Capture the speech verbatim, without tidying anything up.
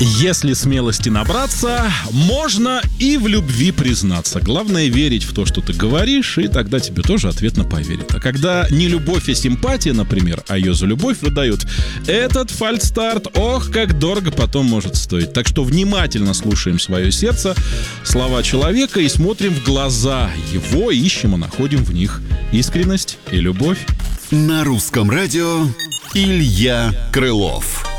Если смелости набраться, можно и в любви признаться. Главное верить в то, что ты говоришь, и тогда тебе тоже ответно поверят. А когда не любовь, а симпатия, например, а ее за любовь выдают, этот фальстарт, ох, как дорого потом может стоить. Так что внимательно слушаем свое сердце, слова человека и смотрим в глаза его, ищем и находим в них искренность и любовь. На русском радио Илья Крылов.